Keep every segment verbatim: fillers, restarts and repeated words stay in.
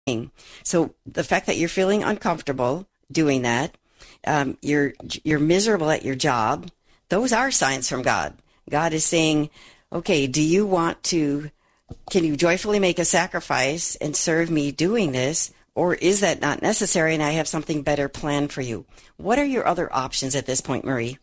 So the fact that you're feeling uncomfortable doing that, um, you're you're miserable at your job, those are signs from God. God is saying, okay, do you want to, can you joyfully make a sacrifice and serve me doing this? Or is that not necessary and I have something better planned for you? What are your other options at this point, Marie?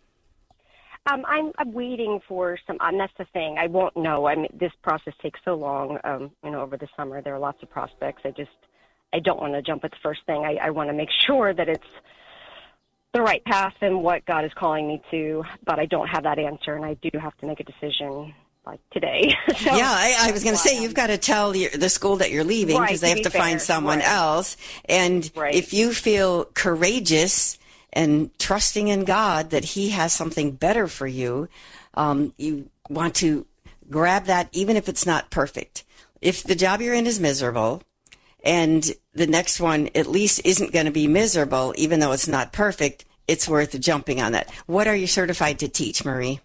Um, I'm, I'm waiting for some, and that's the thing. I won't know. I mean, this process takes so long, um, you know, over the summer. There are lots of prospects. I just, I don't want to jump at the first thing. I, I want to make sure that it's the right path and what God is calling me to, but I don't have that answer, and I do have to make a decision like today. So, yeah, I, I was going to say, you've got to tell your, the school that you're leaving because right, they have be to fair. find someone right. else. And right. if you feel courageous and trusting in God that he has something better for you, um, you want to grab that even if it's not perfect. If the job you're in is miserable and the next one at least isn't going to be miserable, even though it's not perfect, it's worth jumping on that. What are you certified to teach, Marie?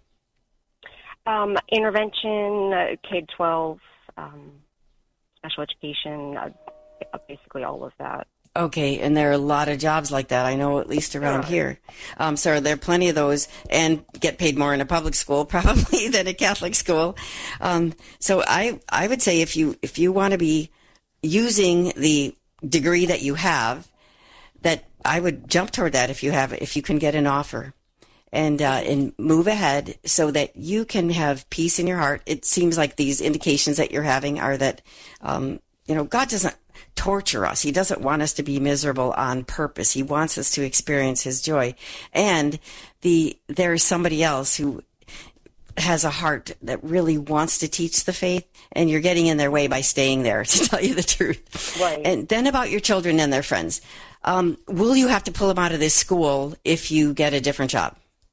Um, intervention, uh, K twelve, um, special education, uh, basically all of that. Okay, and there are a lot of jobs like that, I know, at least around yeah. here. Um, so there are plenty of those, and get paid more in a public school probably than a Catholic school. Um, so I I would say if you if you want to be using the degree that you have, that I would jump toward that if you have if you can get an offer. And uh, and move ahead so that you can have peace in your heart. It seems like these indications that you're having are that, um, you know, God doesn't torture us. He doesn't want us to be miserable on purpose. He wants us to experience his joy. And the there is somebody else who has a heart that really wants to teach the faith, and you're getting in their way by staying there, to tell you the truth. Right. And then about your children and their friends. Um, will you have to pull them out of this school if you get a different job?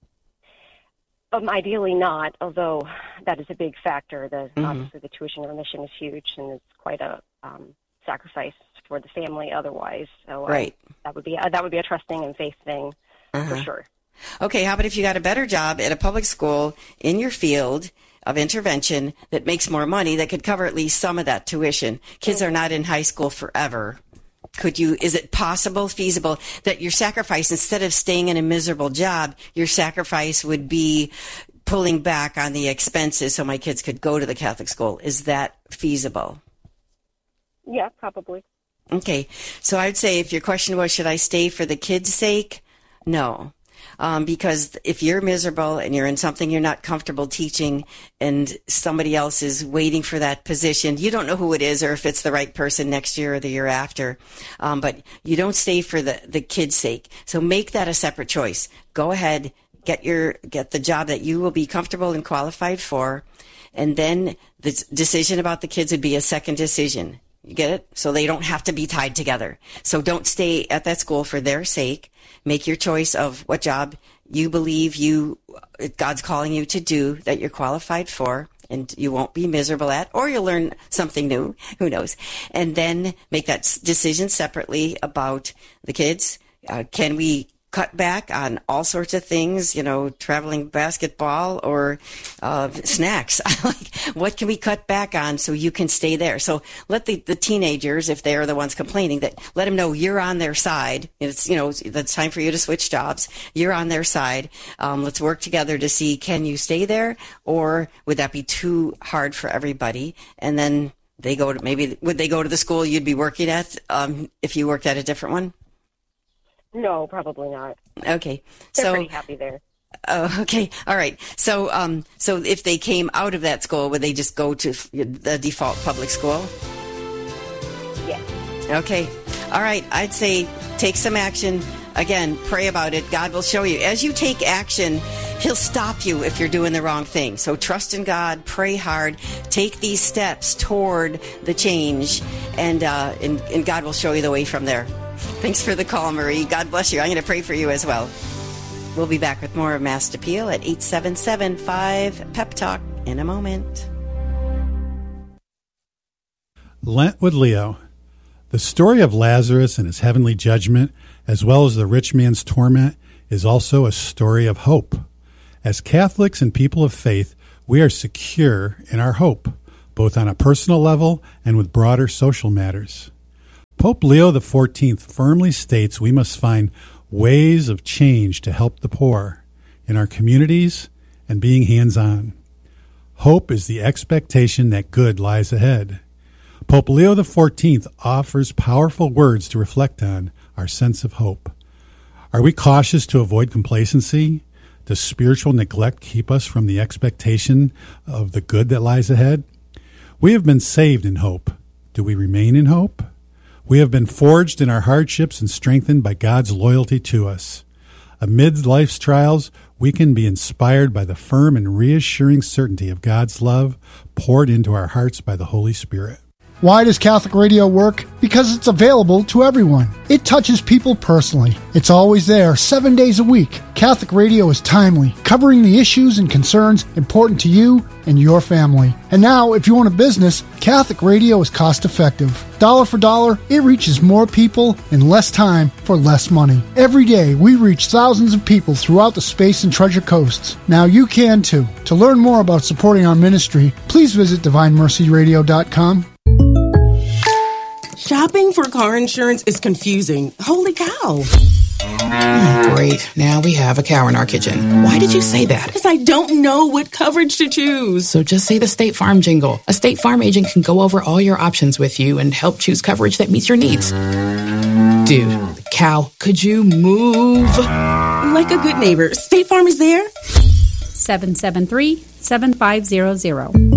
Um, ideally not, although that is a big factor. The, mm-hmm. Obviously, the tuition remission is huge, and it's quite a um, sacrifice for the family otherwise. So right. uh, that would be uh, that would be a trusting and faith thing uh-huh. for sure. Okay, how about if you got a better job at a public school in your field of intervention that makes more money that could cover at least some of that tuition? Kids mm-hmm. are not in high school forever. Could you, is it possible, feasible, that your sacrifice, instead of staying in a miserable job, your sacrifice would be pulling back on the expenses so my kids could go to the Catholic school? Is that feasible? Yeah, probably. Okay. So I'd say if your question was, should I stay for the kids' sake? No. Um, because if you're miserable and you're in something you're not comfortable teaching and somebody else is waiting for that position, you don't know who it is or if it's the right person next year or the year after. Um, but you don't stay for the, the kids' sake. So make that a separate choice. Go ahead, get your, get the job that you will be comfortable and qualified for. And then the decision about the kids would be a second decision. You get it? So they don't have to be tied together. So don't stay at that school for their sake. Make your choice of what job you believe you God's calling you to do that you're qualified for and you won't be miserable at, or you'll learn something new. Who knows? And then make that decision separately about the kids. Uh, can we cut back on all sorts of things, you know, traveling basketball or uh, snacks? Like, what can we cut back on so you can stay there? So let the, the teenagers, if they're the ones complaining, that let them know you're on their side. It's, you know, it's time for you to switch jobs. You're on their side. Um, let's work together to see, can you stay there, or would that be too hard for everybody? And then they go to, maybe, would they go to the school you'd be working at um, if you worked at a different one? No, probably not. Okay. They're so, pretty happy there. Oh, okay. All right. So, um, so if they came out of that school, would they just go to the default public school? Yes. Okay. All right. I'd say take some action. Again, pray about it. God will show you. As you take action, he'll stop you if you're doing the wrong thing. So trust in God, pray hard, take these steps toward the change, and, uh, and, and God will show you the way from there. Thanks for the call, Marie. God bless you. I'm going to pray for you as well. We'll be back with more of Masked Appeal at eight seven seven, five, P E P Talk in a moment. Lent with Leo. The story of Lazarus and his heavenly judgment, as well as the rich man's torment, is also a story of hope. As Catholics and people of faith, we are secure in our hope, both on a personal level and with broader social matters. Pope Leo the fourteenth firmly states we must find ways of change to help the poor in our communities and being hands-on. Hope is the expectation that good lies ahead. Pope Leo the fourteenth offers powerful words to reflect on our sense of hope. Are we cautious to avoid complacency? Does spiritual neglect keep us from the expectation of the good that lies ahead? We have been saved in hope. Do we remain in hope? We have been forged in our hardships and strengthened by God's loyalty to us. Amid life's trials, we can be inspired by the firm and reassuring certainty of God's love poured into our hearts by the Holy Spirit. Why does Catholic Radio work? Because it's available to everyone. It touches people personally. It's always there, seven days a week. Catholic Radio is timely, covering the issues and concerns important to you and your family. And now, if you own a business, Catholic Radio is cost-effective. Dollar for dollar, it reaches more people in less time for less money. Every day, we reach thousands of people throughout the Space and Treasure Coasts. Now you can too. To learn more about supporting our ministry, please visit divine mercy radio dot com. Shopping for car insurance is confusing. Holy cow. Great. Now we have a cow in our kitchen. Why did you say that? Because I don't know what coverage to choose. So just say the State Farm jingle. A State Farm agent can go over all your options with you and help choose coverage that meets your needs. Dude, cow, could you move? Like a good neighbor, State Farm is there. seven seven three, seven five zero zero.